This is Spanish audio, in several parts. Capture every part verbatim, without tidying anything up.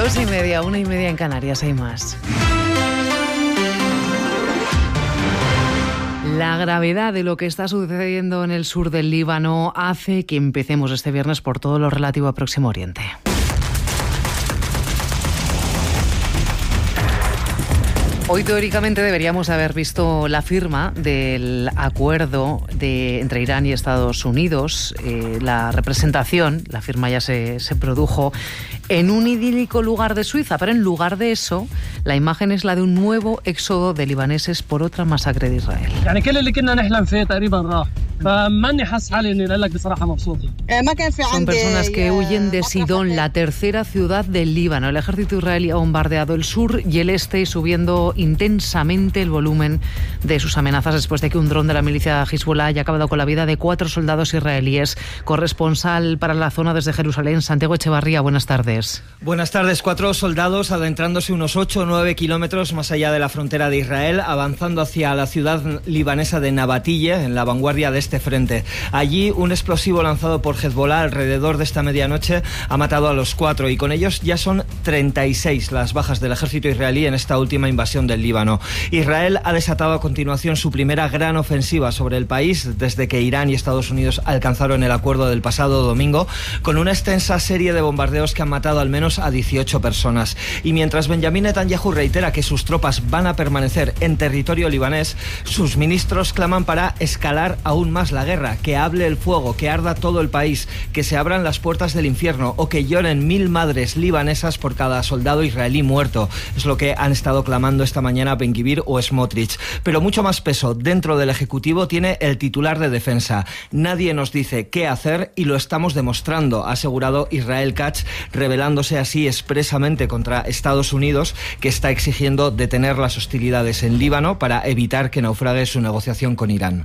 Dos y media, una y media en Canarias, hay más. La gravedad de lo que está sucediendo en el sur del Líbano hace que empecemos este viernes por todo lo relativo a Próximo Oriente. Hoy teóricamente deberíamos haber visto la firma del acuerdo de, entre Irán y Estados Unidos. Eh, la representación, la firma ya se, se produjo en un idílico lugar de Suiza, pero en lugar de eso, la imagen es la de un nuevo éxodo de libaneses por otra masacre de Israel. Son personas que huyen de Sidón, la tercera ciudad del Líbano. El ejército israelí ha bombardeado el sur y el este, subiendo intensamente el volumen de sus amenazas después de que un dron de la milicia Hezbollah haya acabado con la vida de cuatro soldados israelíes. Corresponsal para la zona desde Jerusalén, Santiago Echevarría, buenas tardes. Buenas tardes. Cuatro soldados adentrándose unos ocho o nueve kilómetros más allá de la frontera de Israel, avanzando hacia la ciudad libanesa de Nabatille, en la vanguardia de este frente. Allí, un explosivo lanzado por Hezbollah alrededor de esta medianoche ha matado a los cuatro y con ellos ya son treinta y seis las bajas del ejército israelí en esta última invasión del Líbano. Israel ha desatado a continuación su primera gran ofensiva sobre el país desde que Irán y Estados Unidos alcanzaron el acuerdo del pasado domingo, con una extensa serie de bombardeos que han matado al menos a dieciocho personas. Y mientras Benjamin Netanyahu reitera que sus tropas van a permanecer en territorio libanés, sus ministros claman para escalar aún más la guerra, que hable el fuego, que arda todo el país, que se abran las puertas del infierno o que lloren mil madres libanesas por cada soldado israelí muerto. Es lo que han estado clamando esta mañana Ben-Gvir o Smotrich. Pero mucho más peso dentro del Ejecutivo tiene el titular de Defensa. Nadie nos dice qué hacer y lo estamos demostrando, ha asegurado Israel Katz, rebelándose así expresamente contra Estados Unidos, que está exigiendo detener las hostilidades en Líbano para evitar que naufrague su negociación con Irán.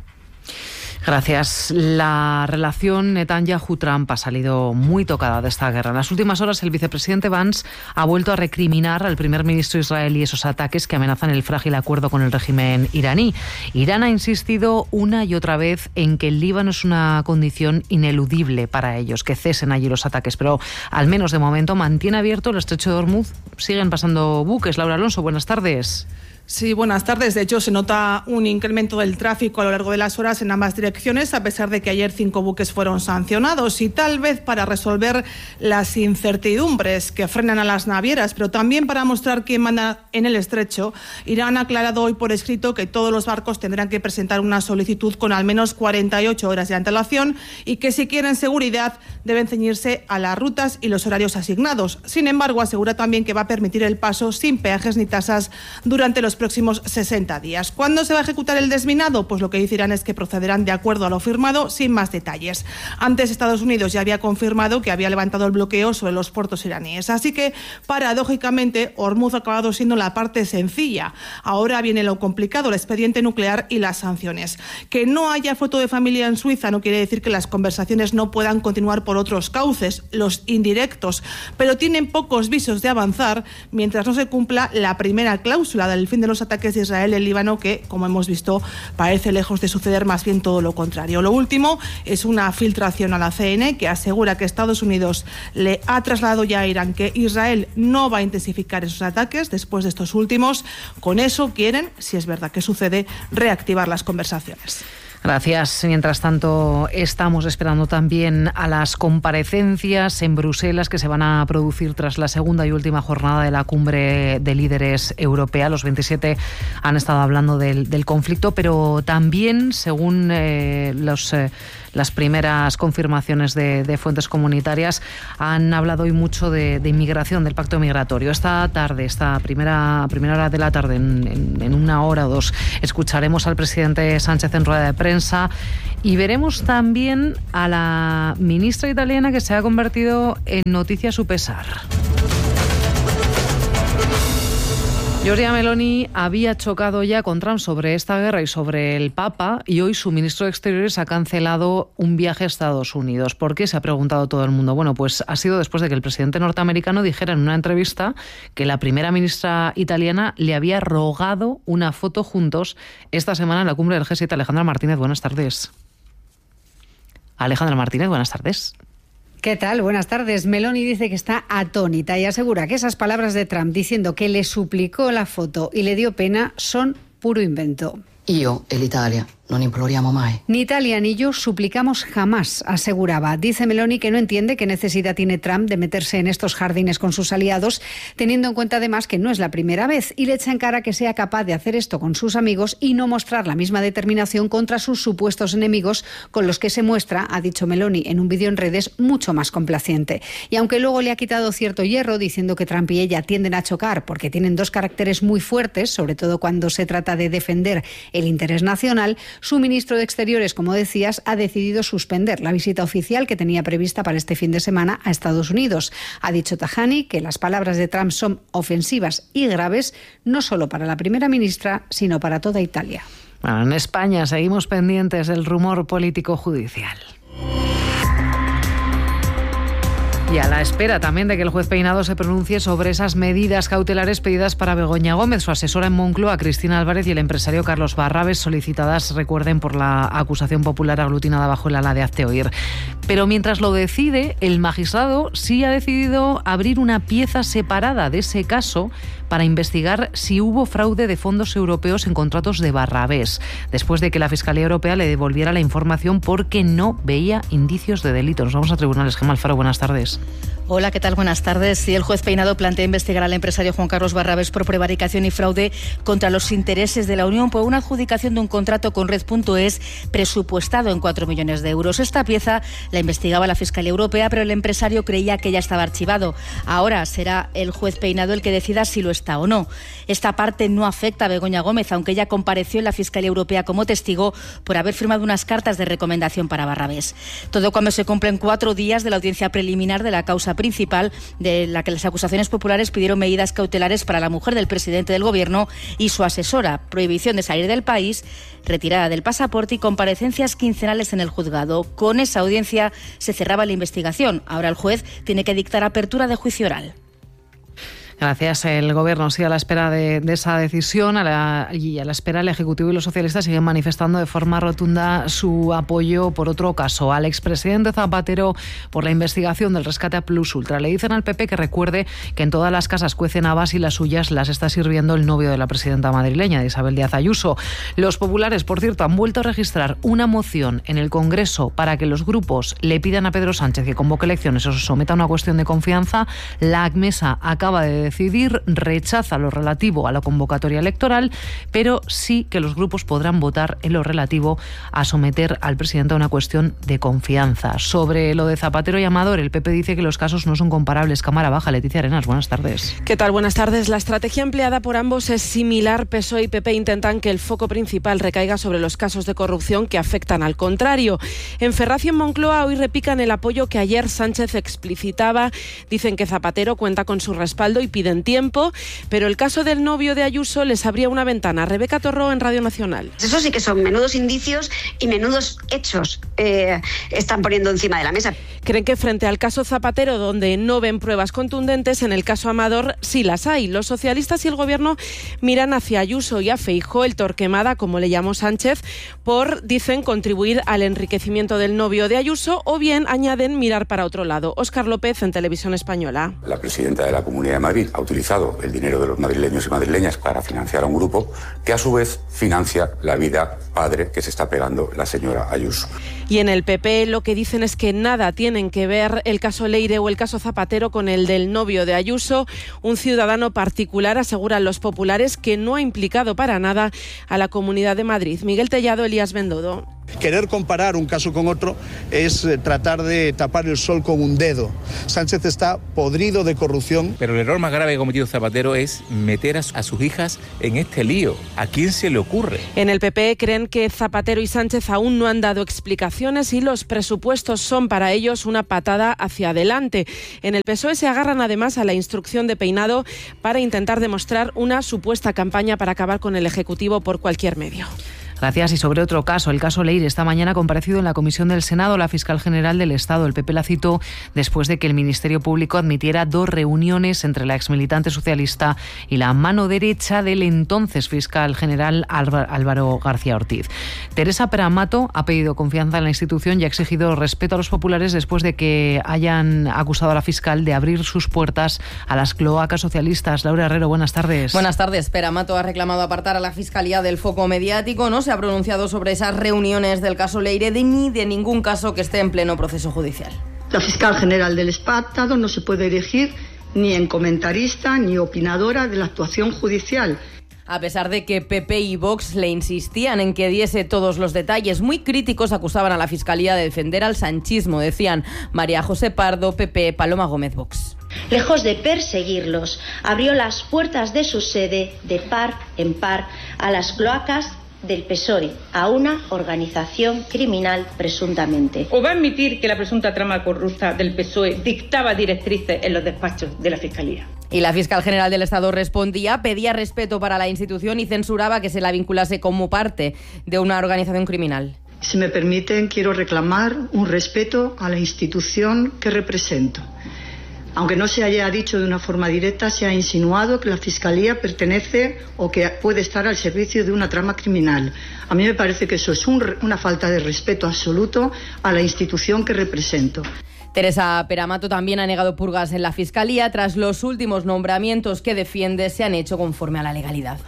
Gracias. La relación Netanyahu-Trump ha salido muy tocada de esta guerra. En las últimas horas, el vicepresidente Vance ha vuelto a recriminar al primer ministro israelí esos ataques que amenazan el frágil acuerdo con el régimen iraní. Irán ha insistido una y otra vez en que el Líbano es una condición ineludible para ellos, que cesen allí los ataques, pero al menos de momento mantiene abierto el estrecho de Hormuz. Siguen pasando buques. Laura Alonso, buenas tardes. Sí, buenas tardes. De hecho, se nota un incremento del tráfico a lo largo de las horas en ambas direcciones, a pesar de que ayer cinco buques fueron sancionados, y tal vez para resolver las incertidumbres que frenan a las navieras, pero también para mostrar quién manda en el estrecho. Irán ha aclarado hoy por escrito que todos los barcos tendrán que presentar una solicitud con al menos cuarenta y ocho horas de antelación y que si quieren seguridad deben ceñirse a las rutas y los horarios asignados. Sin embargo, asegura también que va a permitir el paso sin peajes ni tasas durante los próximos sesenta días. ¿Cuándo se va a ejecutar el desminado? Pues lo que dice Irán es que procederán de acuerdo a lo firmado, sin más detalles. Antes, Estados Unidos ya había confirmado que había levantado el bloqueo sobre los puertos iraníes. Así que, paradójicamente, Hormuz ha acabado siendo la parte sencilla. Ahora viene lo complicado, el expediente nuclear y las sanciones. Que no haya foto de familia en Suiza no quiere decir que las conversaciones no puedan continuar por otros cauces, los indirectos, pero tienen pocos visos de avanzar mientras no se cumpla la primera cláusula del fin de los ataques de Israel en Líbano, que, como hemos visto, parece lejos de suceder, más bien todo lo contrario. Lo último es una filtración a la C N N que asegura que Estados Unidos le ha trasladado ya a Irán que Israel no va a intensificar esos ataques después de estos últimos. Con eso quieren, si es verdad que sucede, reactivar las conversaciones. Gracias. Mientras tanto, estamos esperando también a las comparecencias en Bruselas que se van a producir tras la segunda y última jornada de la cumbre de líderes europea. Los veintisiete han estado hablando del, del conflicto, pero también, según eh, los... Eh, las primeras confirmaciones de, de fuentes comunitarias, han hablado hoy mucho de, de inmigración, del pacto migratorio. Esta tarde, esta primera, primera hora de la tarde, en, en, en una hora o dos, escucharemos al presidente Sánchez en rueda de prensa y veremos también a la ministra italiana que se ha convertido en noticia a su pesar. Giorgia Meloni había chocado ya con Trump sobre esta guerra y sobre el Papa, y hoy su ministro de Exteriores ha cancelado un viaje a Estados Unidos. ¿Por qué? Se ha preguntado todo el mundo. Bueno, pues ha sido después de que el presidente norteamericano dijera en una entrevista que la primera ministra italiana le había rogado una foto juntos esta semana en la cumbre del G siete. Alejandra Martínez, buenas tardes. Alejandra Martínez, buenas tardes. ¿Qué tal? Buenas tardes. Meloni dice que está atónita y asegura que esas palabras de Trump diciendo que le suplicó la foto y le dio pena son puro invento. Io e l'Italia non imploriamo mai. Ni Italia ni yo suplicamos jamás, aseguraba. Dice Meloni que no entiende qué necesidad tiene Trump de meterse en estos jardines con sus aliados, teniendo en cuenta además que no es la primera vez, y le echa en cara que sea capaz de hacer esto con sus amigos y no mostrar la misma determinación contra sus supuestos enemigos, con los que se muestra, ha dicho Meloni en un vídeo en redes, mucho más complaciente. Y aunque luego le ha quitado cierto hierro diciendo que Trump y ella tienden a chocar porque tienen dos caracteres muy fuertes, sobre todo cuando se trata de defender el interés nacional, su ministro de Exteriores, como decías, ha decidido suspender la visita oficial que tenía prevista para este fin de semana a Estados Unidos. Ha dicho Tajani que las palabras de Trump son ofensivas y graves, no solo para la primera ministra, sino para toda Italia. Bueno, en España seguimos pendientes del rumor político judicial. Y a la espera también de que el juez Peinado se pronuncie sobre esas medidas cautelares pedidas para Begoña Gómez, su asesora en Moncloa, Cristina Álvarez, y el empresario Carlos Barrabés, solicitadas, recuerden, por la acusación popular aglutinada bajo el ala de Hazte Oír. Pero mientras lo decide, el magistrado sí ha decidido abrir una pieza separada de ese caso para investigar si hubo fraude de fondos europeos en contratos de Barrabés, después de que la Fiscalía Europea le devolviera la información porque no veía indicios de delito. Nos vamos a tribunales. Gemma Alfaro, buenas tardes. Hola, ¿qué tal? Buenas tardes. Sí, el juez Peinado plantea investigar al empresario Juan Carlos Barrabés por prevaricación y fraude contra los intereses de la Unión por una adjudicación de un contrato con Red punto es presupuestado en cuatro millones de euros. Esta pieza la investigaba la Fiscalía Europea, pero el empresario creía que ya estaba archivado. Ahora será el juez Peinado el que decida si lo está o no. Esta parte no afecta a Begoña Gómez, aunque ella compareció en la Fiscalía Europea como testigo por haber firmado unas cartas de recomendación para Barrabés. Todo cuando se cumplen cuatro días de la audiencia preliminar de la causa principal, de la que las acusaciones populares pidieron medidas cautelares para la mujer del presidente del Gobierno y su asesora, prohibición de salir del país, retirada del pasaporte y comparecencias quincenales en el juzgado. Con esa audiencia se cerraba la investigación. Ahora el juez tiene que dictar apertura de juicio oral. Gracias. El Gobierno sigue a la espera de, de esa decisión a la, y a la espera el Ejecutivo y los socialistas siguen manifestando de forma rotunda su apoyo por otro caso al expresidente Zapatero por la investigación del rescate a Plus Ultra. Le dicen al P P que recuerde que en todas las casas cuecen habas y las suyas las está sirviendo el novio de la presidenta madrileña, de Isabel Díaz Ayuso. Los populares, por cierto, han vuelto a registrar una moción en el Congreso para que los grupos le pidan a Pedro Sánchez que convoque elecciones o se someta a una cuestión de confianza. La mesa acaba de decidir, rechaza lo relativo a la convocatoria electoral, pero sí que los grupos podrán votar en lo relativo a someter al presidente a una cuestión de confianza. Sobre lo de Zapatero y Amador, el P P dice que los casos no son comparables. Cámara baja. Leticia Arenas, buenas tardes. ¿Qué tal? Buenas tardes. La estrategia empleada por ambos es similar. P S O E y P P intentan que el foco principal recaiga sobre los casos de corrupción que afectan al contrario. En Ferraz y en Moncloa hoy repican el apoyo que ayer Sánchez explicitaba. Dicen que Zapatero cuenta con su respaldo y piden tiempo, pero el caso del novio de Ayuso les abría una ventana. Rebeca Torró en Radio Nacional. Eso sí que son menudos indicios y menudos hechos eh, están poniendo encima de la mesa. Creen que frente al caso Zapatero, donde no ven pruebas contundentes, en el caso Amador sí las hay. Los socialistas y el Gobierno miran hacia Ayuso y a Feijóo, el Torquemada, como le llamó Sánchez, por, dicen, contribuir al enriquecimiento del novio de Ayuso, o bien añaden mirar para otro lado. Óscar López en Televisión Española. La presidenta de la Comunidad de Madrid ha utilizado el dinero de los madrileños y madrileñas para financiar a un grupo que a su vez financia la vida padre que se está pegando la señora Ayuso. Y en el P P lo que dicen es que nada tienen que ver el caso Leire o el caso Zapatero con el del novio de Ayuso. Un ciudadano particular, aseguran los populares, que no ha implicado para nada a la Comunidad de Madrid. Miguel Tellado, Elías Bendodo. Querer comparar un caso con otro es eh, tratar de tapar el sol con un dedo. Sánchez está podrido de corrupción. Pero el error más grave que ha cometido Zapatero es meter a, su, a sus hijas en este lío. ¿A quién se le ocurre? En el P P creen que Zapatero y Sánchez aún no han dado explicaciones y los presupuestos son para ellos una patada hacia adelante. En el P S O E se agarran además a la instrucción de Peinado para intentar demostrar una supuesta campaña para acabar con el Ejecutivo por cualquier medio. Gracias. Y sobre otro caso, el caso Leire. Esta mañana ha comparecido en la Comisión del Senado la fiscal general del Estado. El P P la citó después de que el Ministerio Público admitiera dos reuniones entre la exmilitante socialista y la mano derecha del entonces fiscal general Álvaro García Ortiz. Teresa Peramato ha pedido confianza en la institución y ha exigido respeto a los populares después de que hayan acusado a la fiscal de abrir sus puertas a las cloacas socialistas. Laura Herrero, buenas tardes. Buenas tardes. Peramato ha reclamado apartar a la Fiscalía del foco mediático. No se ha pronunciado sobre esas reuniones del caso Leire de, ni de ningún caso que esté en pleno proceso judicial. La fiscal general del Estado no se puede erigir ni en comentarista ni opinadora de la actuación judicial. A pesar de que P P y Vox le insistían en que diese todos los detalles, muy críticos acusaban a la Fiscalía de defender al sanchismo, decían María José Pardo, P P, Paloma Gómez, Vox. Lejos de perseguirlos, abrió las puertas de su sede de par en par a las cloacas del P S O E, a una organización criminal presuntamente. ¿O va a admitir que la presunta trama corrupta del P S O E dictaba directrices en los despachos de la Fiscalía? Y la fiscal general del Estado respondía, pedía respeto para la institución y censuraba que se la vinculase como parte de una organización criminal. Si me permiten, quiero reclamar un respeto a la institución que represento. Aunque no se haya dicho de una forma directa, se ha insinuado que la Fiscalía pertenece o que puede estar al servicio de una trama criminal. A mí me parece que eso es un, una falta de respeto absoluto a la institución que represento. Teresa Peramato también ha negado purgas en la Fiscalía tras los últimos nombramientos que defiende se han hecho conforme a la legalidad.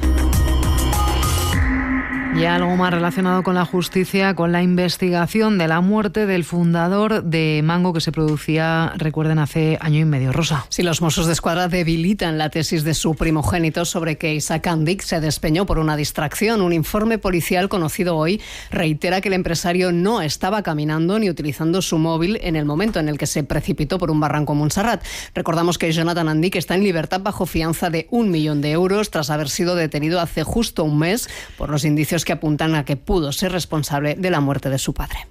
Y algo más relacionado con la justicia, con la investigación de la muerte del fundador de Mango que se producía, recuerden, hace año y medio. Rosa. Si los Mossos de Escuadra debilitan la tesis de su primogénito sobre que Isaac Andic se despeñó por una distracción, un informe policial conocido hoy reitera que el empresario no estaba caminando ni utilizando su móvil en el momento en el que se precipitó por un barranco en Montserrat. Recordamos que Jonathan Andic está en libertad bajo fianza de un millón de euros tras haber sido detenido hace justo un mes por los indicios que apuntan a que pudo ser responsable de la muerte de su padre.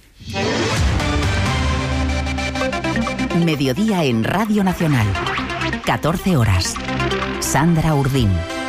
Mediodía en Radio Nacional. catorce horas. Sandra Urdín.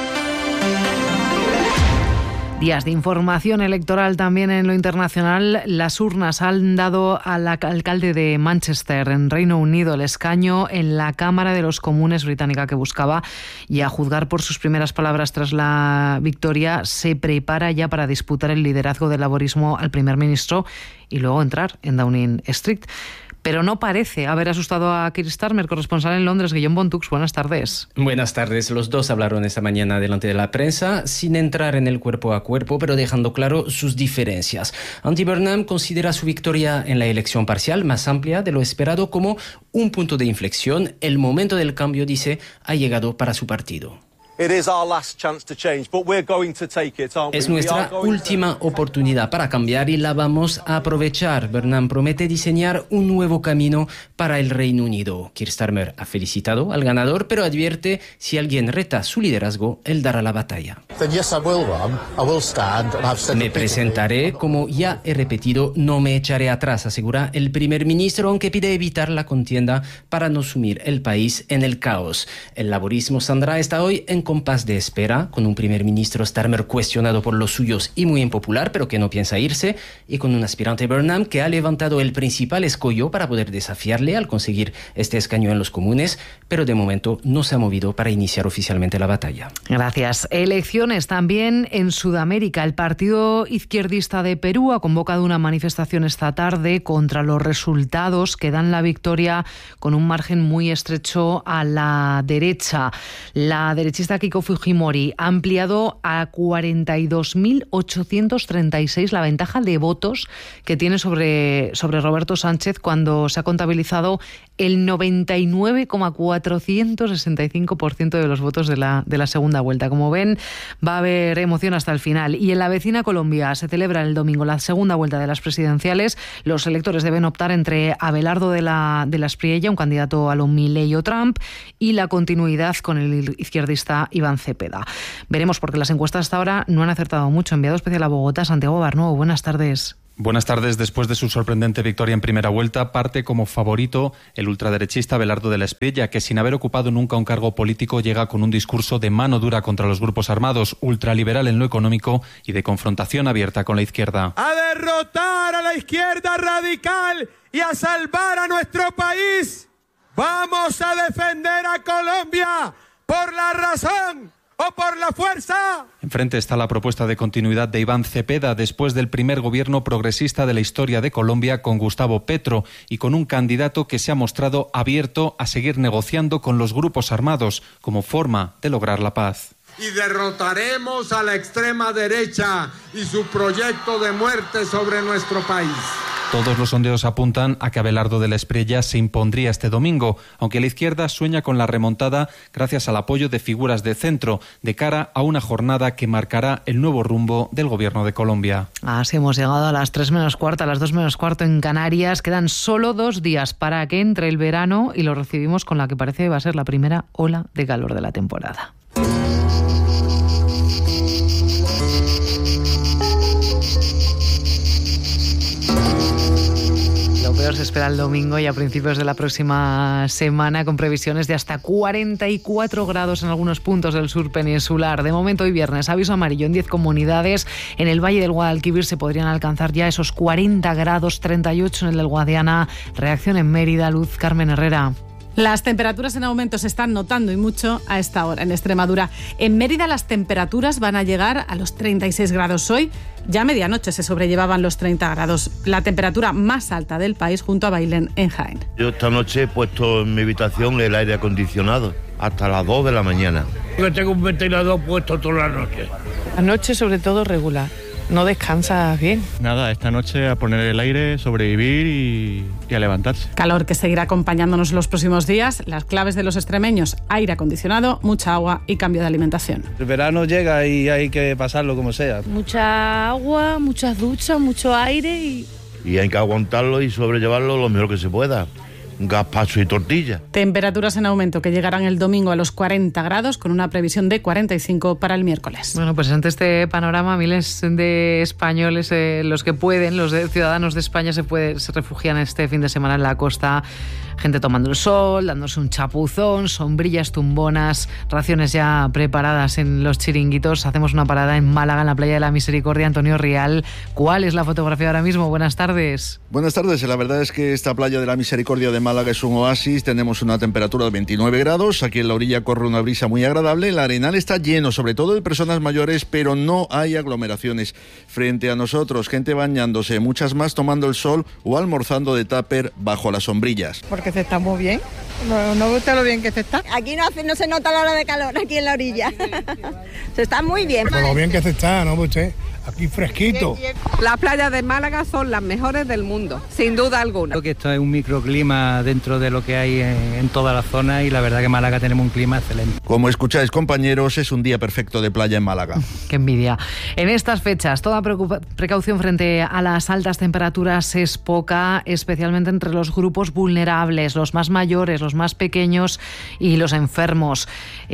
Días de información electoral también en lo internacional. Las urnas han dado al alcalde de Manchester, en Reino Unido, el escaño en la Cámara de los Comunes británica que buscaba, y a juzgar por sus primeras palabras tras la victoria, se prepara ya para disputar el liderazgo del laborismo al primer ministro y luego entrar en Downing Street. Pero no parece haber asustado a Keir Starmer, corresponsal en Londres. Guillaume Bontux, buenas tardes. Buenas tardes. Los dos hablaron esta mañana delante de la prensa, sin entrar en el cuerpo a cuerpo, pero dejando claro sus diferencias. Andy Burnham considera su victoria en la elección parcial más amplia de lo esperado como un punto de inflexión. El momento del cambio, dice, ha llegado para su partido. Es nuestra última oportunidad para cambiar y la vamos a aprovechar. Burnham promete diseñar un nuevo camino para el Reino Unido. Keir Starmer ha felicitado al ganador, pero advierte si alguien reta su liderazgo, él dará la batalla. Me presentaré, como ya he repetido, no me echaré atrás, asegura el primer ministro, aunque pide evitar la contienda para no sumir el país en el caos. El laborismo, Sandra, está hoy en compás de espera, con un primer ministro Starmer cuestionado por los suyos y muy impopular, pero que no piensa irse, y con un aspirante Burnham que ha levantado el principal escollo para poder desafiarle al conseguir este escaño en los comunes, pero de momento no se ha movido para iniciar oficialmente la batalla. Gracias. Elecciones también en Sudamérica. El Partido Izquierdista de Perú ha convocado una manifestación esta tarde contra los resultados que dan la victoria con un margen muy estrecho a la derecha. La derechista Keiko Fujimori ha ampliado a cuarenta y dos mil ochocientos treinta y seis la ventaja de votos que tiene sobre, sobre Roberto Sánchez, cuando se ha contabilizado el noventa y nueve coma cuatrocientos sesenta y cinco por ciento de los votos de la, de la segunda vuelta. Como ven, va a haber emoción hasta el final. Y en la vecina Colombia se celebra el domingo la segunda vuelta de las presidenciales. Los electores deben optar entre Abelardo de la, de la Espriella, un candidato a lo Milei o Trump, y la continuidad con el izquierdista Iván Cepeda. Veremos, porque las encuestas hasta ahora no han acertado mucho. Enviado especial a Bogotá, Santiago Barnuevo, buenas tardes. Buenas tardes. Después de su sorprendente victoria en primera vuelta, parte como favorito el El ultraderechista Abelardo de la Espriella, que sin haber ocupado nunca un cargo político llega con un discurso de mano dura contra los grupos armados, ultraliberal en lo económico y de confrontación abierta con la izquierda. A derrotar a la izquierda radical y a salvar a nuestro país. Vamos a defender a Colombia por la razón o por la fuerza. Enfrente está la propuesta de continuidad de Iván Cepeda después del primer gobierno progresista de la historia de Colombia con Gustavo Petro y con un candidato que se ha mostrado abierto a seguir negociando con los grupos armados como forma de lograr la paz. Y derrotaremos a la extrema derecha y su proyecto de muerte sobre nuestro país. Todos los sondeos apuntan a que Abelardo de la Espriella se impondría este domingo, aunque la izquierda sueña con la remontada gracias al apoyo de figuras de centro, de cara a una jornada que marcará el nuevo rumbo del gobierno de Colombia. Así hemos llegado a las tres menos cuarto, a las dos menos cuarto en Canarias. Quedan solo dos días para que entre el verano y lo recibimos con la que parece que va a ser la primera ola de calor de la temporada. Se espera el domingo y a principios de la próxima semana con previsiones de hasta cuarenta y cuatro grados en algunos puntos del sur peninsular. De momento hoy viernes, aviso amarillo en diez comunidades. En el Valle del Guadalquivir se podrían alcanzar ya esos cuarenta grados, treinta y ocho en el del Guadiana. Reacción en Mérida, Luz Carmen Herrera. Las temperaturas en aumento se están notando y mucho a esta hora en Extremadura. En Mérida las temperaturas van a llegar a los treinta y seis grados hoy. Ya a medianoche se sobrellevaban los treinta grados, la temperatura más alta del país junto a Bailén en Jaén. Yo esta noche he puesto en mi habitación el aire acondicionado hasta las dos de la mañana. Yo tengo un ventilador puesto toda la noche. Anoche sobre todo regular. No descansas bien. Nada, esta noche a poner el aire, sobrevivir y, y a levantarse. Calor que seguirá acompañándonos los próximos días. Las claves de los extremeños: aire acondicionado, mucha agua y cambio de alimentación. El verano llega y hay que pasarlo como sea. Mucha agua, muchas duchas, mucho aire y... Y hay que aguantarlo y sobrellevarlo lo mejor que se pueda. Gazpacho y tortilla. Temperaturas en aumento que llegarán el domingo a los cuarenta grados con una previsión de cuarenta y cinco para el miércoles. Bueno, pues ante este panorama miles de españoles, eh, los que pueden, los de, ciudadanos de España se, puede, se refugian este fin de semana en la costa. Gente tomando el sol, dándose un chapuzón, sombrillas tumbonas, raciones ya preparadas en los chiringuitos. Hacemos una parada en Málaga, en la playa de la Misericordia. Antonio Rial, ¿cuál es la fotografía ahora mismo? Buenas tardes. Buenas tardes. La verdad es que esta playa de la Misericordia de Málaga es un oasis. Tenemos una temperatura de veintinueve grados. Aquí en la orilla corre una brisa muy agradable. El arenal está lleno, sobre todo de personas mayores, pero no hay aglomeraciones. Frente a nosotros, gente bañándose, muchas más tomando el sol o almorzando de tupper bajo las sombrillas. Que se está muy bien. ¿No, no gusta lo bien que se está? Aquí no, hace, no se nota la hora de calor, aquí en la orilla. Se está muy bien. Por lo bien que se está, ¿no, usted? Aquí fresquito. Las playas de Málaga son las mejores del mundo, sin duda alguna. Creo que esto es un microclima dentro de lo que hay en, en toda la zona y la verdad que en Málaga tenemos un clima excelente. Como escucháis, compañeros, es un día perfecto de playa en Málaga. Qué envidia. En estas fechas, toda precaución frente a las altas temperaturas es poca, especialmente entre los grupos vulnerables, los más mayores, los más pequeños y los enfermos.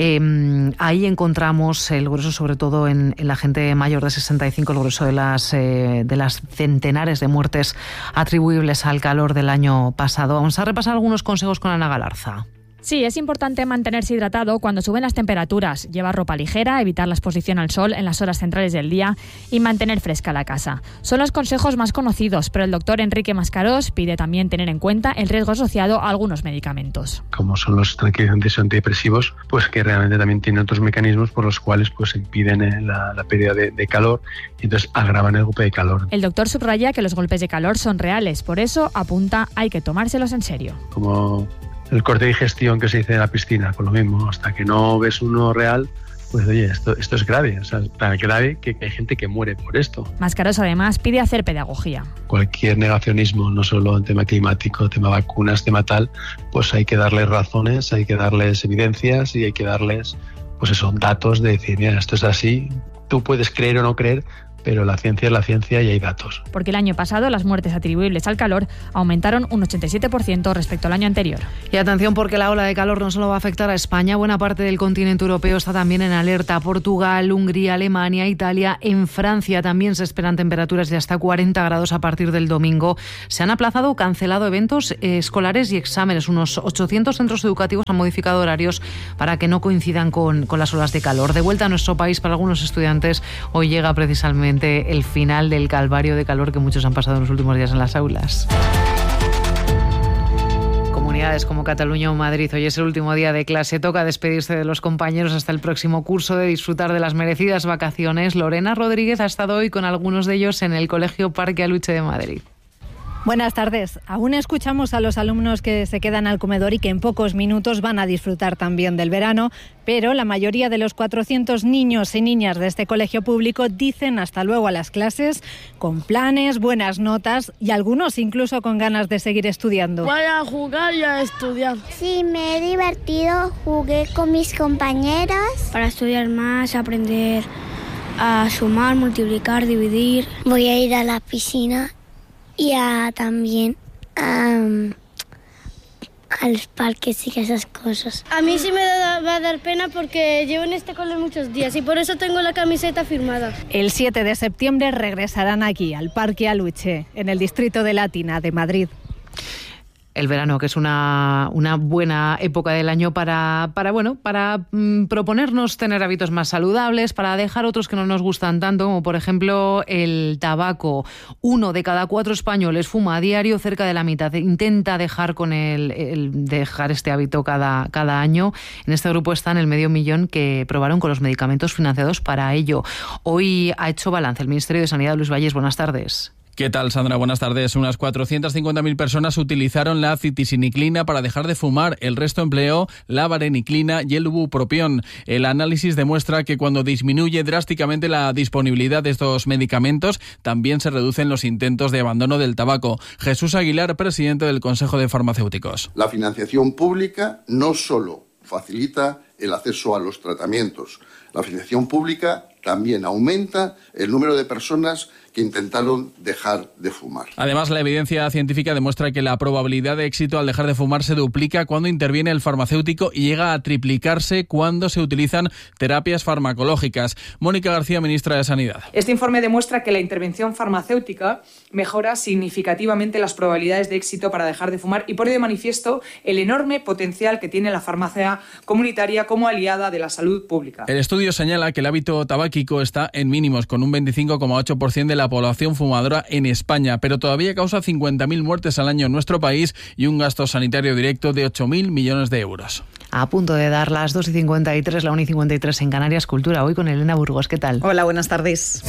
Eh, ahí encontramos el grueso, sobre todo en, en la gente mayor de sesenta y cinco, el grueso de las, eh, de las centenares de muertes atribuibles al calor del año pasado. Vamos a repasar algunos consejos con Ana Galarza. Sí, es importante mantenerse hidratado cuando suben las temperaturas, llevar ropa ligera, evitar la exposición al sol en las horas centrales del día y mantener fresca la casa. Son los consejos más conocidos, pero el doctor Enrique Mascarós pide también tener en cuenta el riesgo asociado a algunos medicamentos. Como son los tranquilizantes antidepresivos, pues que realmente también tienen otros mecanismos por los cuales pues impiden la, la pérdida de, de calor y entonces agravan el golpe de calor. El doctor subraya que los golpes de calor son reales, por eso apunta hay que tomárselos en serio. Como el corte de digestión que se dice en la piscina, con lo mismo, hasta que no ves uno real, pues oye, esto, esto es grave, o sea, tan grave que hay gente que muere por esto. Mascarós además pide hacer pedagogía. Cualquier negacionismo, no solo en tema climático, tema vacunas, tema tal, pues hay que darles razones, hay que darles evidencias y hay que darles, pues eso, datos de decir, mira, esto es así, tú puedes creer o no creer, pero la ciencia es la ciencia y hay datos. Porque el año pasado las muertes atribuibles al calor aumentaron un ochenta y siete por ciento respecto al año anterior. Y atención, porque la ola de calor no solo va a afectar a España, buena parte del continente europeo está también en alerta. Portugal, Hungría, Alemania, Italia. En Francia también se esperan temperaturas de hasta cuarenta grados a partir del domingo. Se han aplazado o cancelado eventos eh, escolares y exámenes. Unos ochocientos centros educativos han modificado horarios para que no coincidan con, con las olas de calor. De vuelta a nuestro país, para algunos estudiantes, hoy llega precisamente el final del calvario de calor que muchos han pasado en los últimos días en las aulas. Comunidades como Cataluña o Madrid, hoy es el último día de clase, toca despedirse de los compañeros hasta el próximo curso, de disfrutar de las merecidas vacaciones. Lorena Rodríguez ha estado hoy con algunos de ellos en el Colegio Parque Aluche de Madrid. Buenas tardes. Aún escuchamos a los alumnos que se quedan al comedor y que en pocos minutos van a disfrutar también del verano, pero la mayoría de los cuatrocientos niños y niñas de este colegio público dicen hasta luego a las clases con planes, buenas notas y algunos incluso con ganas de seguir estudiando. Voy a jugar y a estudiar. Sí, me he divertido, jugué con mis compañeros. Para estudiar más, aprender a sumar, multiplicar, dividir. Voy a ir a la piscina y a, también um, a los parques y esas cosas. A mí sí me da, va a dar pena porque llevo en este cole muchos días y por eso tengo la camiseta firmada. El siete de septiembre regresarán aquí, al Parque Aluche, en el distrito de Latina de Madrid. El verano, que es una, una buena época del año para, para, bueno, para mm, proponernos tener hábitos más saludables, para dejar otros que no nos gustan tanto, como por ejemplo el tabaco. Uno de cada cuatro españoles fuma a diario, cerca de la mitad intenta dejar con el, el dejar este hábito cada, cada año. En este grupo están el medio millón que probaron con los medicamentos financiados para ello. Hoy ha hecho balance el Ministerio de Sanidad. Luis Valles, buenas tardes. ¿Qué tal, Sandra? Buenas tardes. Unas cuatrocientas cincuenta mil personas utilizaron la citisiniclina para dejar de fumar. El resto empleó la vareniclina y el bupropión. El análisis demuestra que cuando disminuye drásticamente la disponibilidad de estos medicamentos, también se reducen los intentos de abandono del tabaco. Jesús Aguilar, presidente del Consejo de Farmacéuticos. La financiación pública no solo facilita el acceso a los tratamientos, la financiación pública también aumenta el número de personas que intentaron dejar de fumar. Además, la evidencia científica demuestra que la probabilidad de éxito al dejar de fumar se duplica cuando interviene el farmacéutico y llega a triplicarse cuando se utilizan terapias farmacológicas. Mónica García, ministra de Sanidad. Este informe demuestra que la intervención farmacéutica mejora significativamente las probabilidades de éxito para dejar de fumar y pone de manifiesto el enorme potencial que tiene la farmacia comunitaria como aliada de la salud pública. El estudio señala que el hábito tabáquico está en mínimos, con un veinticinco coma ocho por ciento de la población fumadora en España, pero todavía causa cincuenta mil muertes al año en nuestro país y un gasto sanitario directo de ocho mil millones de euros. A punto de dar las dos y cincuenta y tres, la una y cincuenta y tres en Canarias. Cultura, hoy con Elena Burgos. ¿Qué tal? Hola, buenas tardes.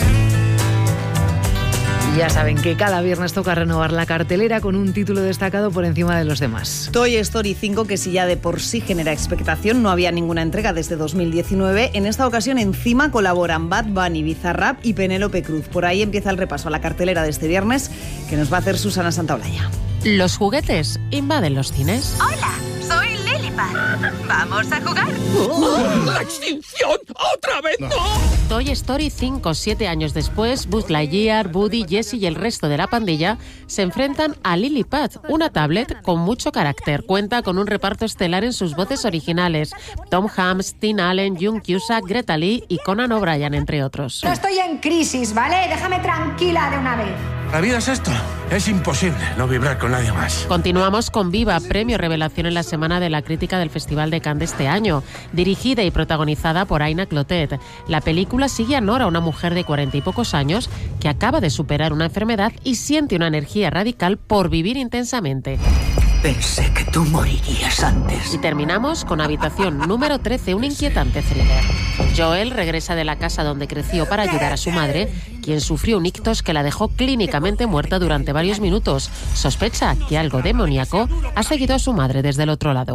Ya saben que cada viernes toca renovar la cartelera con un título destacado por encima de los demás. Toy Story cinco, que si ya de por sí genera expectación, no había ninguna entrega desde dos mil diecinueve. En esta ocasión encima colaboran Bad Bunny, Bizarrap y Penélope Cruz. Por ahí empieza el repaso a la cartelera de este viernes que nos va a hacer Susana Santaolalla. Los juguetes invaden los cines. Hola, soy Lilipad. ¿Vamos a jugar? ¡Oh! ¡La extinción! ¡Otra vez no! Toy Story cinco, siete años después, Buzz Lightyear, Woody, Jessie y el resto de la pandilla se enfrentan a Lilipad, una tablet con mucho carácter. Cuenta con un reparto estelar en sus voces originales: Tom Hanks, Tim Allen, Jung Cusack, Greta Lee y Conan O'Brien, entre otros. No estoy en crisis, ¿vale? Déjame tranquila de una vez. La vida es esto. Es imposible no vibrar con nadie más. Continuamos con Viva, premio revelación en la Semana de la Crítica del Festival de Cannes de este año, dirigida y protagonizada por Aina Clotet. La película sigue a Nora, una mujer de cuarenta y pocos años que acaba de superar una enfermedad y siente una energía radical por vivir intensamente. Pensé que tú morirías antes. Y terminamos con Habitación número trece, un inquietante thriller. Joel regresa de la casa donde creció para ayudar a su madre, quien sufrió un ictus que la dejó clínicamente muerta durante varios minutos. Sospecha que algo demoníaco ha seguido a su madre desde el otro lado.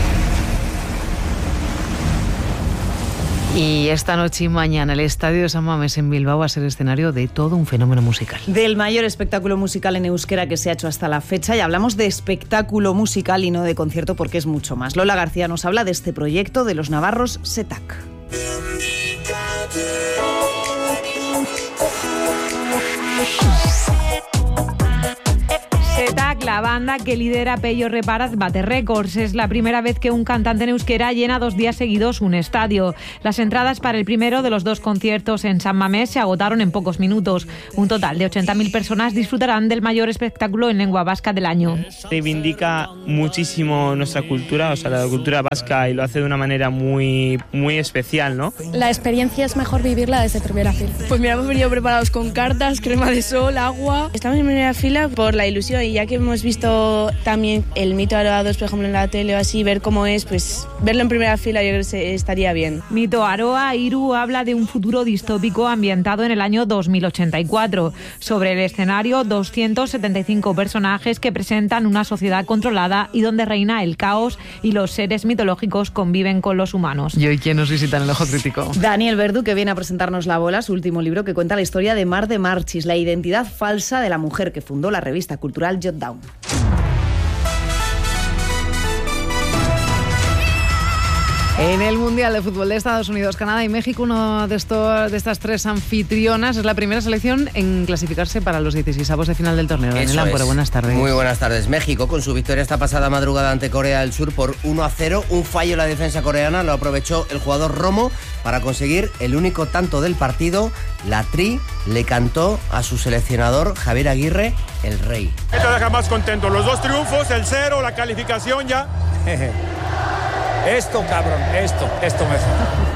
Y esta noche y mañana el Estadio de San Mamés en Bilbao va a ser escenario de todo un fenómeno musical. Del mayor espectáculo musical en euskera que se ha hecho hasta la fecha, y hablamos de espectáculo musical y no de concierto porque es mucho más. Lola García nos habla de este proyecto de los navarros Setac. Setac, la banda que lidera Pello Reparaz, bate récords. Es la primera vez que un cantante en euskera llena dos días seguidos un estadio. Las entradas para el primero de los dos conciertos en San Mamés se agotaron en pocos minutos. Un total de ochenta mil personas disfrutarán del mayor espectáculo en lengua vasca del año. Reivindica muchísimo nuestra cultura, o sea, la cultura vasca, y lo hace de una manera muy, muy especial, ¿no? La experiencia es mejor vivirla desde primera fila. Pues mira, hemos venido preparados con cartas, crema de sol, agua. Estamos en primera fila por la ilusión, y ya que hemos visto también el Mito Aroa dos, por ejemplo, en la tele o así, ver cómo es, pues verlo en primera fila yo creo que estaría bien. Mito Aroa, Iru habla de un futuro distópico ambientado en el año dos mil ochenta y cuatro. Sobre el escenario, doscientos setenta y cinco personajes que presentan una sociedad controlada y donde reina el caos y los seres mitológicos conviven con los humanos. ¿Y hoy quién nos visita en el Ojo Crítico? Daniel Verdu, que viene a presentarnos La Bola, su último libro que cuenta la historia de Mar de Marchis, la identidad falsa de la mujer que fundó la revista cultural Jotdown. En el Mundial de Fútbol de Estados Unidos, Canadá y México, una de, estos, de estas tres anfitrionas es la primera selección en clasificarse para los dieciseisavos de final del torneo. Daniel Amparo, buenas tardes. Muy buenas tardes. México, con su victoria esta pasada madrugada ante Corea del Sur por uno a cero, un fallo en la defensa coreana, lo aprovechó el jugador Romo para conseguir el único tanto del partido. La Tri le cantó a su seleccionador Javier Aguirre el rey. ¿Qué te deja más contento? Los dos triunfos, el cero, la calificación ya. Esto, cabrón, esto, esto mejor.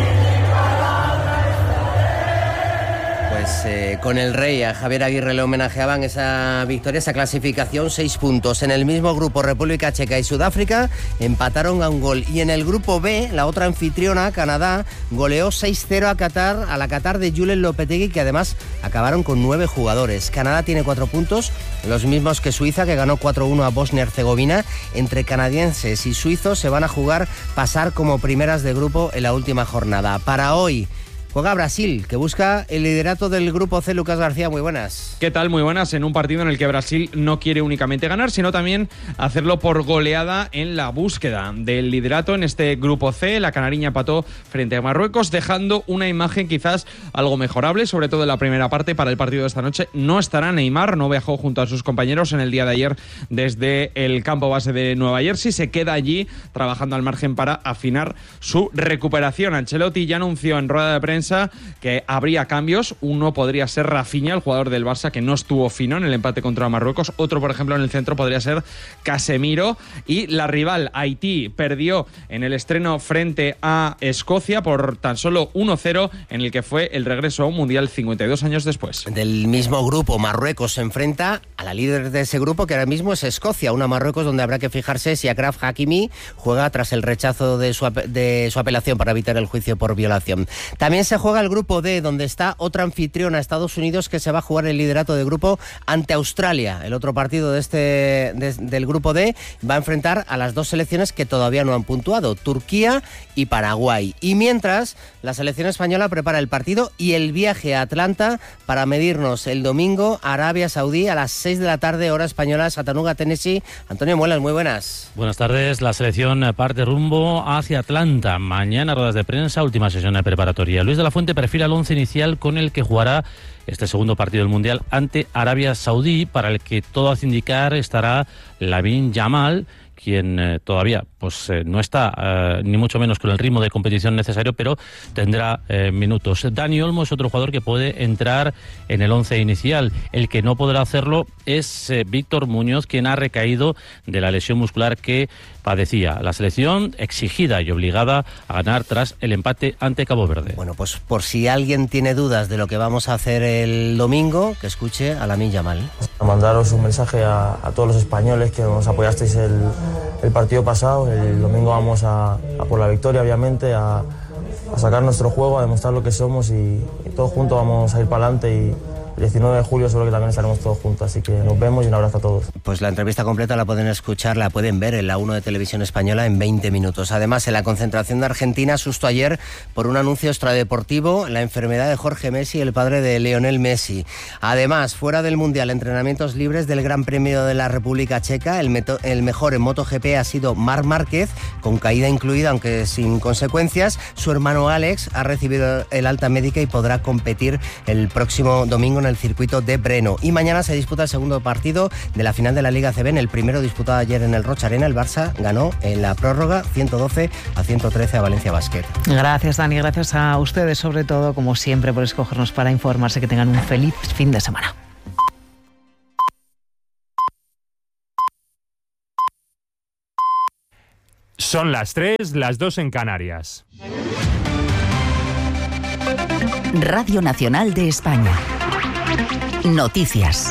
Pues eh, con el rey a Javier Aguirre le homenajeaban esa victoria, esa clasificación, seis puntos. En el mismo grupo, República Checa y Sudáfrica empataron a un gol. Y en el grupo B, la otra anfitriona, Canadá, goleó seis cero a Qatar, a la Qatar de Julen Lopetegui, que además acabaron con nueve jugadores. Canadá tiene cuatro puntos, los mismos que Suiza, que ganó cuatro uno a Bosnia-Herzegovina. Entre canadienses y suizos se van a jugar pasar como primeras de grupo en la última jornada. Para hoy juega Brasil, que busca el liderato del grupo C. Lucas García, muy buenas. ¿Qué tal? Muy buenas. En un partido en el que Brasil no quiere únicamente ganar, sino también hacerlo por goleada en la búsqueda del liderato en este grupo C. La canariña empató frente a Marruecos, dejando una imagen quizás algo mejorable, sobre todo en la primera parte. Para el partido de esta noche no estará Neymar, no viajó junto a sus compañeros en el día de ayer desde el campo base de Nueva Jersey. Se queda allí trabajando al margen para afinar su recuperación. Ancelotti ya anunció en rueda de prensa que habría cambios. Uno podría ser Rafinha, el jugador del Barça, que no estuvo fino en el empate contra Marruecos. Otro, por ejemplo, en el centro podría ser Casemiro. Y la rival Haití perdió en el estreno frente a Escocia por tan solo uno cero, en el que fue el regreso a un mundial cincuenta y dos años después. Del mismo grupo, Marruecos se enfrenta a la líder de ese grupo, que ahora mismo es Escocia. Una Marruecos donde habrá que fijarse si Achraf Hakimi juega tras el rechazo de su, de su apelación para evitar el juicio por violación. También se juega el grupo D, donde está otra anfitriona, Estados Unidos, que se va a jugar el liderato de grupo ante Australia. El otro partido de este de, del grupo D va a enfrentar a las dos selecciones que todavía no han puntuado, Turquía y Paraguay. Y mientras, la selección española prepara el partido y el viaje a Atlanta para medirnos el domingo a Arabia Saudí a las seis de la tarde, hora española, Chattanooga, Tennessee. Antonio Muelas, muy buenas. Buenas tardes. La selección parte rumbo hacia Atlanta. Mañana ruedas de prensa, última sesión de preparatoria. Luis de la Fuente prefiere el once inicial con el que jugará este segundo partido del Mundial ante Arabia Saudí, para el que todo hace indicar estará Lamine Yamal, quien eh, todavía pues eh, no está eh, ni mucho menos con el ritmo de competición necesario, pero tendrá eh, minutos. Dani Olmo es otro jugador que puede entrar en el once inicial. El que no podrá hacerlo es eh, Víctor Muñoz, quien ha recaído de la lesión muscular que padecía. La selección exigida y obligada a ganar tras el empate ante Cabo Verde. Bueno, pues por si alguien tiene dudas de lo que vamos a hacer el domingo, que escuche a Lamine Yamal. A mandaros un mensaje a, a todos los españoles que nos apoyasteis el, el partido pasado. El domingo vamos a, a por la victoria, obviamente, a, a sacar nuestro juego, a demostrar lo que somos, y, y todos juntos vamos a ir para adelante. Y el diecinueve de julio seguro que también estaremos todos juntos, así que nos vemos y un abrazo a todos. Pues la entrevista completa la pueden escuchar, la pueden ver en la uno de Televisión Española en veinte minutos. Además, en la concentración de Argentina, susto ayer por un anuncio extradeportivo, la enfermedad de Jorge Messi, el padre de Lionel Messi. Además, fuera del Mundial, entrenamientos libres del Gran Premio de la República Checa. El, meto, el mejor en MotoGP ha sido Marc Márquez, con caída incluida, aunque sin consecuencias. Su hermano Alex ha recibido el alta médica y podrá competir el próximo domingo en en el circuito de Breno. Y mañana se disputa el segundo partido de la final de la Liga A C B. En el primero disputado ayer en el Rocha Arena, el Barça ganó en la prórroga ciento doce a ciento trece a Valencia Basket. Gracias, Dani. Gracias a ustedes, sobre todo, como siempre, por escogernos para informarse. Que tengan un feliz fin de semana. Son las tres, las dos en Canarias. Radio Nacional de España. Noticias.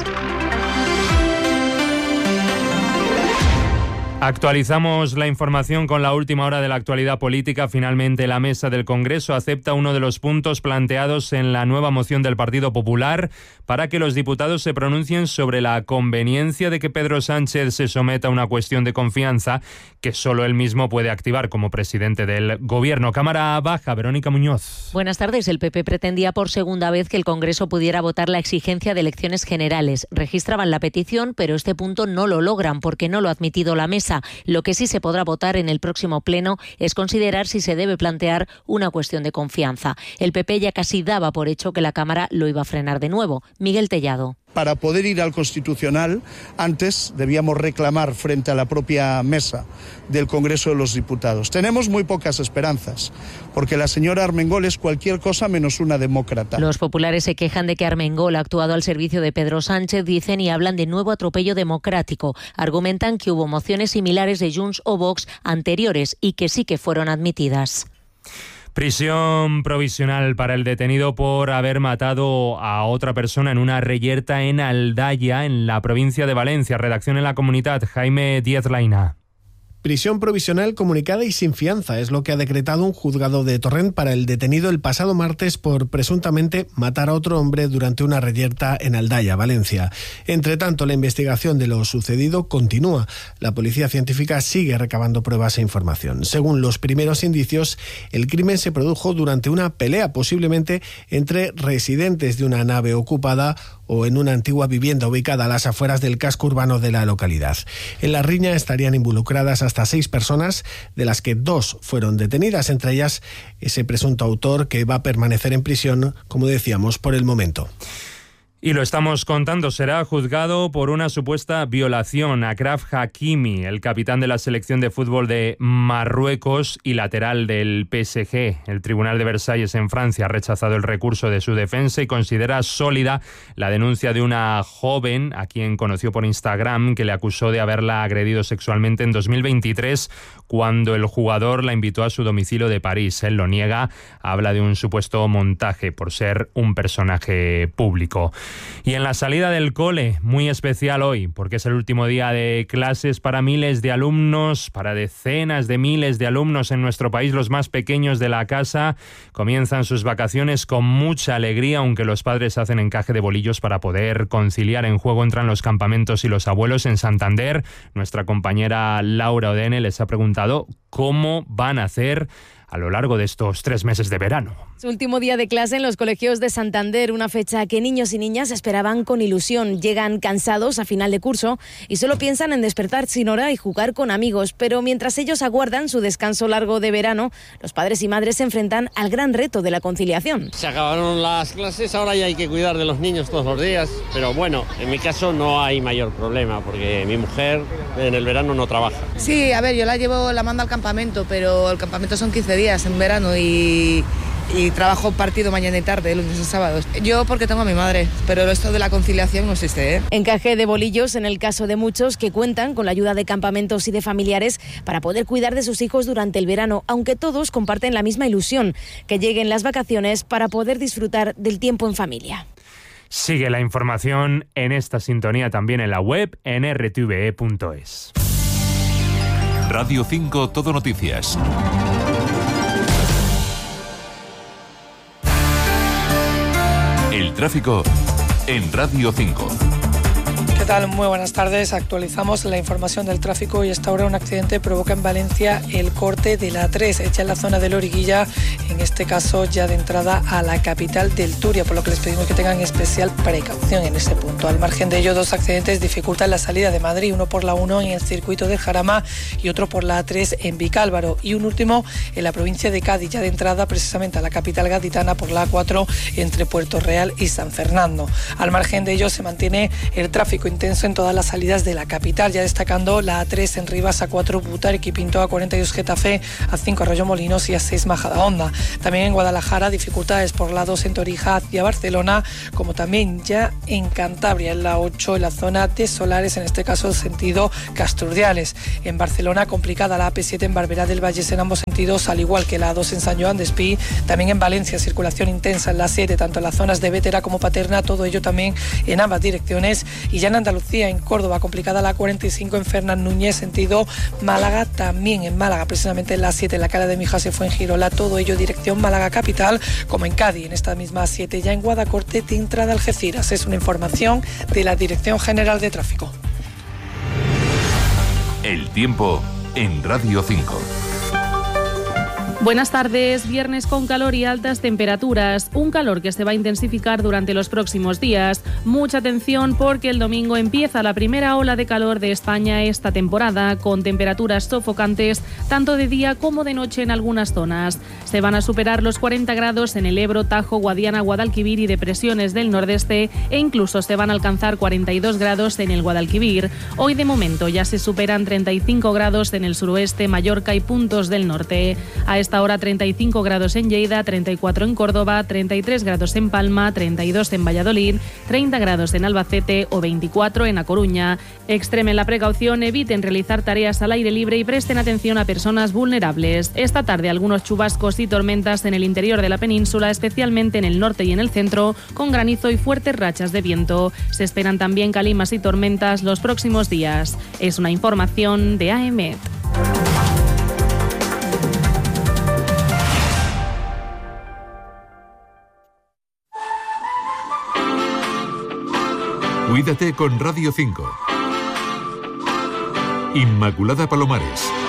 Actualizamos la información con la última hora de la actualidad política. Finalmente, la mesa del Congreso acepta uno de los puntos planteados en la nueva moción del Partido Popular para que los diputados se pronuncien sobre la conveniencia de que Pedro Sánchez se someta a una cuestión de confianza que solo él mismo puede activar como presidente del Gobierno. Cámara Baja, Verónica Muñoz. Buenas tardes. El P P pretendía por segunda vez que el Congreso pudiera votar la exigencia de elecciones generales. Registraban la petición, pero este punto no lo logran porque no lo ha admitido la mesa. Lo que sí se podrá votar en el próximo pleno es considerar si se debe plantear una cuestión de confianza. El P P ya casi daba por hecho que la Cámara lo iba a frenar de nuevo. Miguel Tellado. Para poder ir al Constitucional, antes debíamos reclamar frente a la propia mesa del Congreso de los Diputados. Tenemos muy pocas esperanzas, porque la señora Armengol es cualquier cosa menos una demócrata. Los populares se quejan de que Armengol ha actuado al servicio de Pedro Sánchez, dicen, y hablan de nuevo atropello democrático. Argumentan que hubo mociones similares de Junts o Vox anteriores y que sí que fueron admitidas. Prisión provisional para el detenido por haber matado a otra persona en una reyerta en Aldaya, en la provincia de Valencia. Redacción en La Comunidad, Jaime Díaz Laina. Prisión provisional comunicada y sin fianza es lo que ha decretado un juzgado de Torrent para el detenido el pasado martes por presuntamente matar a otro hombre durante una reyerta en Aldaya, Valencia. Entre tanto, la investigación de lo sucedido continúa. La policía científica sigue recabando pruebas e información. Según los primeros indicios, el crimen se produjo durante una pelea, posiblemente entre residentes de una nave ocupada o en una antigua vivienda ubicada a las afueras del casco urbano de la localidad. En la riña estarían involucradas hasta seis personas, de las que dos fueron detenidas, entre ellas ese presunto autor que va a permanecer en prisión, como decíamos, por el momento. Y lo estamos contando, será juzgado por una supuesta violación. Achraf Hakimi, el capitán de la selección de fútbol de Marruecos y lateral del P S G. El Tribunal de Versalles en Francia ha rechazado el recurso de su defensa y considera sólida la denuncia de una joven a quien conoció por Instagram que le acusó de haberla agredido sexualmente en dos mil veintitrés cuando el jugador la invitó a su domicilio de París. Él lo niega, habla de un supuesto montaje por ser un personaje público. Y en la salida del cole, muy especial hoy, porque es el último día de clases para miles de alumnos, para decenas de miles de alumnos en nuestro país, los más pequeños de la casa, comienzan sus vacaciones con mucha alegría, aunque los padres hacen encaje de bolillos para poder conciliar. En juego entran los campamentos y los abuelos. En Santander, nuestra compañera Laura Odene les ha preguntado cómo van a hacer a lo largo de estos tres meses de verano. Su último día de clase en los colegios de Santander, una fecha que niños y niñas esperaban con ilusión. Llegan cansados a final de curso y solo piensan en despertar sin hora y jugar con amigos. Pero mientras ellos aguardan su descanso largo de verano, los padres y madres se enfrentan al gran reto de la conciliación. Se acabaron las clases, ahora ya hay que cuidar de los niños todos los días. Pero bueno, en mi caso no hay mayor problema porque mi mujer en el verano no trabaja. Sí, a ver, yo la llevo, la mando al campamento, pero el campamento son quince días en verano y... y trabajo partido mañana y tarde, lunes y sábados. Yo porque tengo a mi madre, pero esto de la conciliación no existe, ¿eh? Encaje de bolillos en el caso de muchos que cuentan con la ayuda de campamentos y de familiares para poder cuidar de sus hijos durante el verano, aunque todos comparten la misma ilusión, que lleguen las vacaciones para poder disfrutar del tiempo en familia. Sigue la información en esta sintonía también en la web en r t v e punto es. Radio cinco Todo Noticias. El tráfico en Radio cinco. ¿Qué tal? Muy buenas tardes. Actualizamos la información del tráfico y hasta ahora un accidente provoca en Valencia el corte de la A tres, hecha en la zona de Loriguilla, en este caso ya de entrada a la capital del Turia, por lo que les pedimos que tengan especial precaución en ese punto. Al margen de ello, dos accidentes dificultan la salida de Madrid, uno por la uno en el circuito de Jarama y otro por la A tres en Vicálvaro, y un último en la provincia de Cádiz, ya de entrada precisamente a la capital gaditana por la A cuatro entre Puerto Real y San Fernando. Al margen de ello se mantiene el tráfico intenso en todas las salidas de la capital, ya destacando la A tres en Rivas, A cuatro Butarque y Pinto, A cuarenta y dos Getafe, A cinco Arroyomolinos y A seis Majadahonda. También en Guadalajara dificultades por la dos en Torija hacia Barcelona, como también ya en Cantabria, en la ocho en la zona de Solares, en este caso sentido Casturdiales. En Barcelona complicada la A P siete en Barberá del Vallés en ambos sentidos, al igual que la A dos en San Joan Despí. También en Valencia circulación intensa en la siete, tanto en las zonas de Bétera como Paterna, todo ello también en ambas direcciones. Y ya en Andalucía, en Córdoba, complicada la A cuarenta y cinco en Fernán Núñez, sentido Málaga, también en Málaga, precisamente en la siete, en la Cala de Mijas se fue en Girola, todo ello dirección Málaga capital, como en Cádiz, en esta misma A siete, ya en Guadacorte de entrada a Algeciras. Es una información de la Dirección General de Tráfico. El tiempo en Radio cinco. Buenas tardes, viernes con calor y altas temperaturas, un calor que se va a intensificar durante los próximos días. Mucha atención porque el domingo empieza la primera ola de calor de España esta temporada, con temperaturas sofocantes tanto de día como de noche en algunas zonas. Se van a superar los cuarenta grados en el Ebro, Tajo, Guadiana, Guadalquivir y depresiones del nordeste, e incluso se van a alcanzar cuarenta y dos grados en el Guadalquivir. Hoy de momento ya se superan treinta y cinco grados en el suroeste, Mallorca y puntos del norte. A esta hora treinta y cinco grados en Lleida, treinta y cuatro en Córdoba, treinta y tres grados en Palma, treinta y dos en Valladolid, treinta grados en Albacete o veinticuatro en A Coruña. Extremen la precaución, eviten realizar tareas al aire libre y presten atención a personas vulnerables. Esta tarde algunos chubascos y tormentas en el interior de la península, especialmente en el norte y en el centro, con granizo y fuertes rachas de viento. Se esperan también calimas y tormentas los próximos días. Es una información de A E M E T. Cuídate con Radio cinco. Inmaculada Palomares.